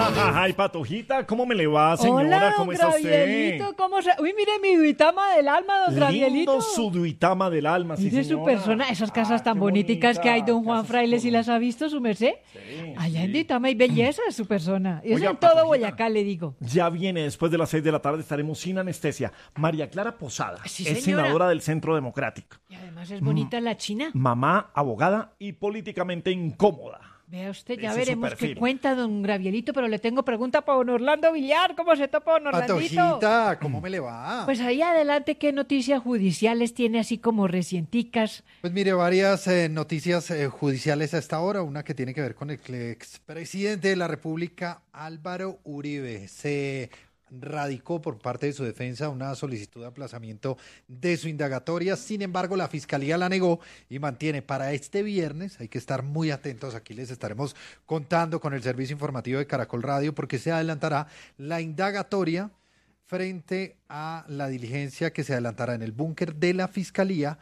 Ay, Patojita, ¿cómo me le va, señora? Hola, ¿Cómo don está usted? Gravielito, ¿cómo se...? Uy, mire mi duitama del alma, don Gravielito. Lindo su duitama del alma, sí, Mire su señora. persona, esas casas tan qué boniticas que hay, don Juan casas Fraile, ¿sí con- las ha visto, su merced? Sí, Allá sí. en Duitama hay belleza de su persona. Y eso Oiga, en todo Patojita. Boyacá, le digo. Ya viene, después de las 6 de la tarde estaremos sin anestesia. María Clara Posada Sí, es señora. senadora del Centro Democrático. Y además es bonita la china. Mamá, abogada y políticamente incómoda. Vea usted, ya Ese es su veremos qué perfil. cuenta don Gravielito, pero le tengo pregunta para don Orlando Villar. ¿Cómo se topa don Orlandito? Patojita, ¿cómo me le va? Pues ahí adelante, ¿qué noticias judiciales tiene así como recienticas? Pues mire, varias noticias judiciales a esta hora. Una que tiene que ver con el expresidente de la República, Álvaro Uribe. Se radicó por parte de su defensa una solicitud de aplazamiento de su indagatoria. Sin embargo, la Fiscalía la negó y mantiene para este viernes. Hay que estar muy atentos. Aquí les estaremos contando con el servicio informativo de Caracol Radio porque se adelantará la indagatoria frente a la diligencia que se adelantará en el búnker de la Fiscalía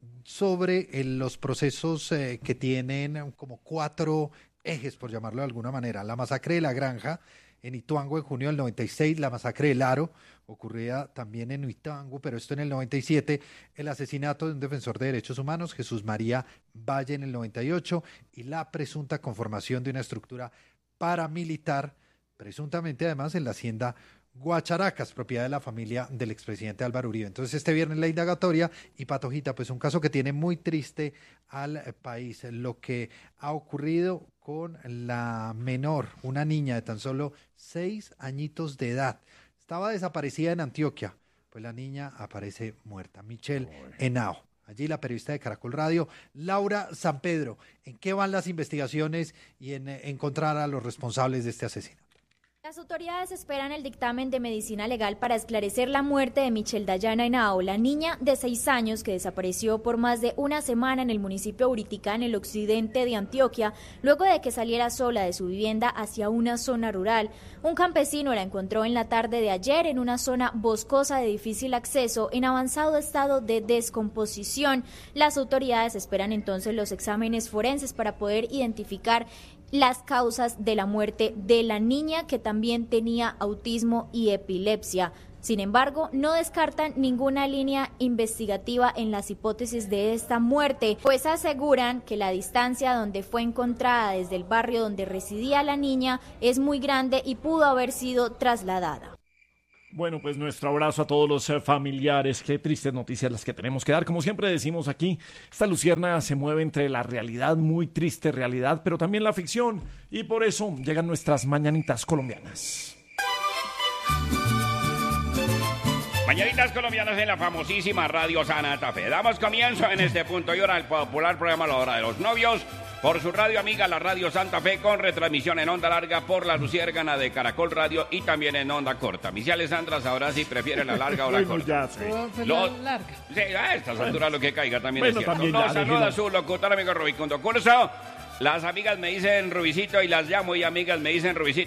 sobre los procesos que tienen como 4 ejes, por llamarlo de alguna manera. La masacre de La Granja en Ituango en junio del 96, la masacre del Aro ocurría también en Ituango, pero esto en el 97, el asesinato de un defensor de derechos humanos, Jesús María Valle, en el 98, y la presunta conformación de una estructura paramilitar, presuntamente además en la hacienda Guacharacas, propiedad de la familia del expresidente Álvaro Uribe. Entonces este viernes la indagatoria y Patojita, pues un caso que tiene muy triste al país, lo que ha ocurrido con la menor, una niña de tan solo 6 añitos de edad. Estaba desaparecida en Antioquia, pues la niña aparece muerta. Michelle Henao. Allí la periodista de Caracol Radio, Laura San Pedro. ¿En qué van las investigaciones y en encontrar a los responsables de este asesinato? Las autoridades esperan el dictamen de medicina legal para esclarecer la muerte de Michelle Dayana Henao, la niña de 6 años que desapareció por más de una semana en el municipio de Uritica, en el occidente de Antioquia, luego de que saliera sola de su vivienda hacia una zona rural. Un campesino la encontró en la tarde de ayer en una zona boscosa de difícil acceso, en avanzado estado de descomposición. Las autoridades esperan entonces los exámenes forenses para poder identificar las causas de la muerte de la niña, que también tenía autismo y epilepsia. Sin embargo, no descartan ninguna línea investigativa en las hipótesis de esta muerte, pues aseguran que la distancia donde fue encontrada desde el barrio donde residía la niña es muy grande y pudo haber sido trasladada. Bueno, pues nuestro abrazo a todos los familiares. Qué tristes noticias las que tenemos que dar. Como siempre decimos aquí, esta luciérnaga se mueve entre la realidad, muy triste realidad, pero también la ficción. Y por eso llegan nuestras mañanitas colombianas. Mañanitas colombianas en la famosísima Radio Santa Fe. Damos comienzo en este punto y hora al popular programa La Hora de los Novios, por su radio amiga, la Radio Santa Fe, con retransmisión en onda larga por la luciérgana de Caracol Radio y también en onda corta. Mis Alessandras, ahora sí prefiere la larga o la Bueno, corta. ya sé. Larga. Sí, a estas alturas lo que caiga también Bueno, es cierto. también Nos ya, saluda déjelo. su locutor amigo Rubicundo Curso. Las amigas me dicen Rubicito y las llamo y amigas me dicen Rubicito.